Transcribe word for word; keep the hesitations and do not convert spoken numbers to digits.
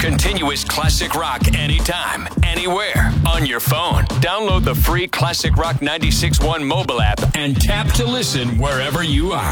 Continuous classic rock anytime, anywhere, on your phone. Download the free Classic Rock ninety-six point one mobile app and tap to listen wherever you are.